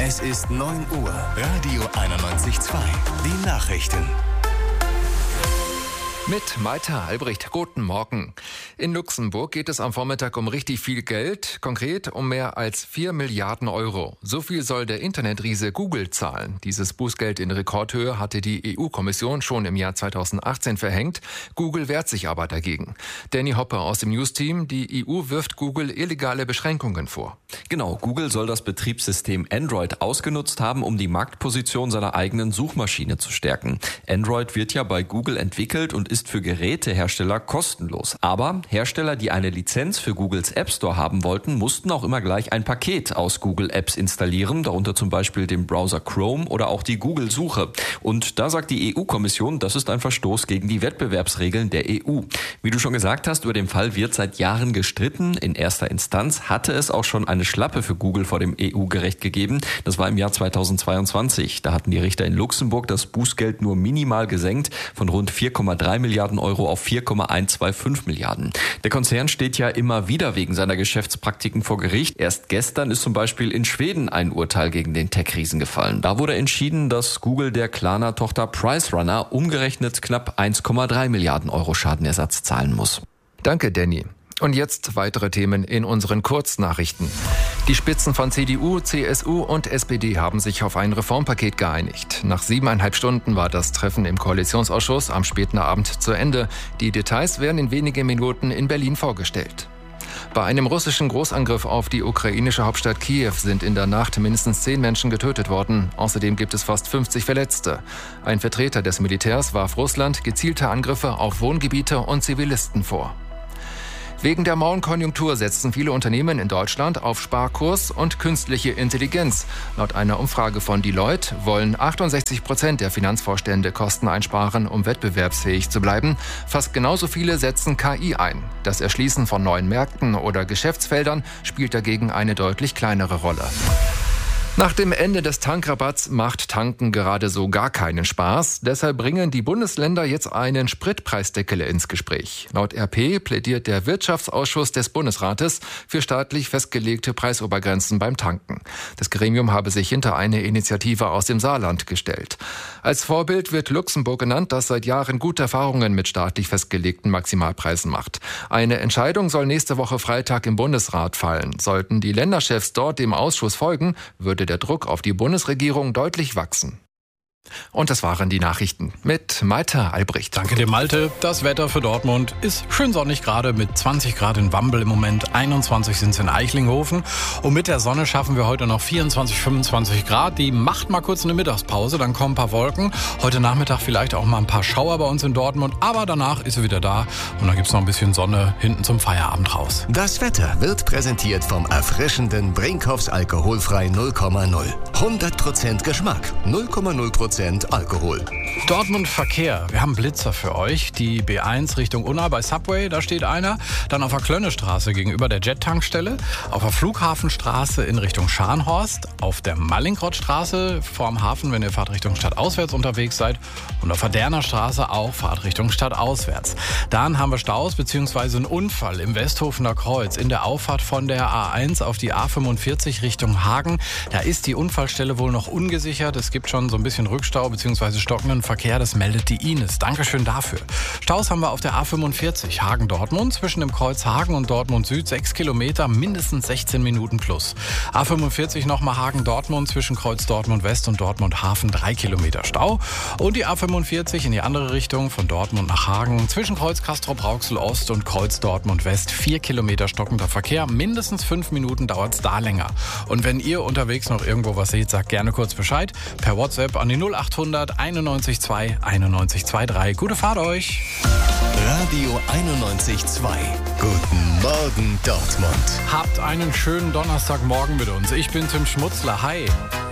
Es ist 9 Uhr. Radio 91.2. Die Nachrichten. Mit Malte Albrecht. Guten Morgen. In Luxemburg geht es am Vormittag um richtig viel Geld, konkret um mehr als 4 Milliarden Euro. So viel soll der Internetriese Google zahlen. Dieses Bußgeld in Rekordhöhe hatte die EU-Kommission schon im Jahr 2018 verhängt. Google wehrt sich aber dagegen. Danny Hoppe aus dem News-Team. Die EU wirft Google illegale Beschränkungen vor. Genau, Google soll das Betriebssystem Android ausgenutzt haben, um die Marktposition seiner eigenen Suchmaschine zu stärken. Android wird ja bei Google entwickelt und ist für Gerätehersteller kostenlos. Aber Hersteller, die eine Lizenz für Googles App Store haben wollten, mussten auch immer gleich ein Paket aus Google Apps installieren, darunter zum Beispiel den Browser Chrome oder auch die Google-Suche. Und da sagt die EU-Kommission, das ist ein Verstoß gegen die Wettbewerbsregeln der EU. Wie du schon gesagt hast, über den Fall wird seit Jahren gestritten. In erster Instanz hatte es auch schon eine Schlappe für Google vor dem EU-Gericht gegeben. Das war im Jahr 2022. Da hatten die Richter in Luxemburg das Bußgeld nur minimal gesenkt, von rund 4,3 Milliarden Euro auf 4,125 Milliarden. Der Konzern steht ja immer wieder wegen seiner Geschäftspraktiken vor Gericht. Erst gestern ist zum Beispiel in Schweden ein Urteil gegen den Tech-Riesen gefallen. Da wurde entschieden, dass Google der Klarna-Tochter PriceRunner umgerechnet knapp 1,3 Milliarden Euro Schadenersatz zahlen muss. Danke, Danny. Und jetzt weitere Themen in unseren Kurznachrichten. Die Spitzen von CDU, CSU und SPD haben sich auf ein Reformpaket geeinigt. Nach 7,5 Stunden war das Treffen im Koalitionsausschuss am späten Abend zu Ende. Die Details werden in wenigen Minuten in Berlin vorgestellt. Bei einem russischen Großangriff auf die ukrainische Hauptstadt Kiew sind in der Nacht mindestens 10 Menschen getötet worden. Außerdem gibt es fast 50 Verletzte. Ein Vertreter des Militärs warf Russland gezielte Angriffe auf Wohngebiete und Zivilisten vor. Wegen der Mauenkonjunktur setzen viele Unternehmen in Deutschland auf Sparkurs und künstliche Intelligenz. Laut einer Umfrage von Deloitte wollen 68% der Finanzvorstände Kosten einsparen, um wettbewerbsfähig zu bleiben. Fast genauso viele setzen KI ein. Das Erschließen von neuen Märkten oder Geschäftsfeldern spielt dagegen eine deutlich kleinere Rolle. Nach dem Ende des Tankrabatts macht Tanken gerade so gar keinen Spaß. Deshalb bringen die Bundesländer jetzt einen Spritpreisdeckel ins Gespräch. Laut RP plädiert der Wirtschaftsausschuss des Bundesrates für staatlich festgelegte Preisobergrenzen beim Tanken. Das Gremium habe sich hinter eine Initiative aus dem Saarland gestellt. Als Vorbild wird Luxemburg genannt, das seit Jahren gute Erfahrungen mit staatlich festgelegten Maximalpreisen macht. Eine Entscheidung soll nächste Woche Freitag im Bundesrat fallen. Sollten die Länderchefs dort dem Ausschuss folgen, würde der Druck auf die Bundesregierung deutlich wachsen. Und das waren die Nachrichten mit Malte Albrecht. Danke dir, Malte. Das Wetter für Dortmund ist schön sonnig gerade mit 20 Grad in Wambel im Moment, 21 sind es in Eichlinghofen. Und mit der Sonne schaffen wir heute noch 24, 25 Grad. Die macht mal kurz eine Mittagspause, dann kommen ein paar Wolken. Heute Nachmittag vielleicht auch mal ein paar Schauer bei uns in Dortmund, aber danach ist sie wieder da und dann gibt es noch ein bisschen Sonne hinten zum Feierabend raus. Das Wetter wird präsentiert vom erfrischenden Brinkhoffs alkoholfrei 0,0. 100% Geschmack, 0,0% Alkohol. Dortmund Verkehr. Wir haben Blitzer für euch. Die B1 Richtung Unna bei Subway, da steht einer. Dann auf der Klönnestraße gegenüber der Jet-Tankstelle. Auf der Flughafenstraße in Richtung Scharnhorst. Auf der Mallinckrodtstraße vorm Hafen, wenn ihr Fahrt Richtung Stadtauswärts unterwegs seid. Und auf der Derner Straße auch Fahrt Richtung Stadtauswärts. Dann haben wir Staus bzw. einen Unfall im Westhofener Kreuz in der Auffahrt von der A1 auf die A45 Richtung Hagen. Da ist die Unfallstelle wohl noch ungesichert. Es gibt schon so ein bisschen Rückstau bzw. stockenden Verkehr. Das meldet die Ines. Dankeschön dafür. Staus haben wir auf der A45 Hagen-Dortmund zwischen dem Kreuz Hagen und Dortmund Süd 6 Kilometer, mindestens 16 Minuten plus. A45 nochmal Hagen-Dortmund zwischen Kreuz Dortmund West und Dortmund Hafen 3 Kilometer Stau. Und die A45 in die andere Richtung von Dortmund nach Hagen zwischen Kreuz Castrop-Rauxel Ost und Kreuz Dortmund West 4 Kilometer stockender Verkehr. Mindestens 5 Minuten dauert es da länger. Und wenn ihr unterwegs noch irgendwo was seht, sagt gerne kurz Bescheid. Per WhatsApp an die 0800 91 2 91 23. Gute Fahrt euch! Radio 91.2. Guten Morgen, Dortmund. Habt einen schönen Donnerstagmorgen mit uns. Ich bin Tim Schmutzler. Hi!